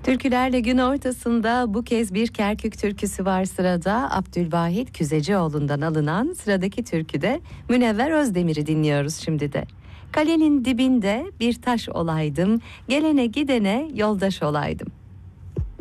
Türkülerle gün ortasında bu kez bir Kerkük türküsü var sırada. Abdülvahit Küzecioğlu'ndan alınan sıradaki türküde Münevver Özdemir'i dinliyoruz şimdi de. Kalenin dibinde bir taş olaydım, gelene gidene yoldaş olaydım.